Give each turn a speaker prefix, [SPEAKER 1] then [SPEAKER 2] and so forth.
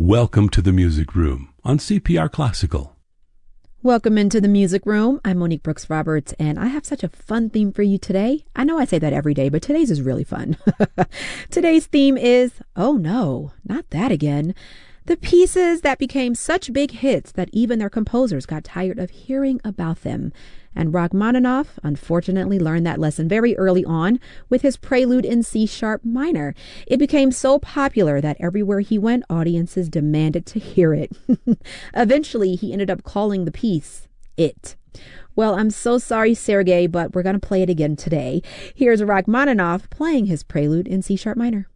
[SPEAKER 1] Welcome to the Music Room on CPR Classical.
[SPEAKER 2] Welcome into the Music Room. I'm Monique Brooks Roberts, and I have such a fun theme for you today. I know I say that every day, but today's is really fun. Today's theme is, oh no, not that again. The pieces that became such big hits that even their composers got tired of hearing about them. And Rachmaninoff unfortunately learned that lesson very early on with his prelude in C-sharp minor. It became so popular that everywhere he went, audiences demanded to hear it. Eventually, he ended up calling the piece It. Well, I'm so sorry, Sergei, but we're going to play it again today. Here's Rachmaninoff playing his prelude in C-sharp minor.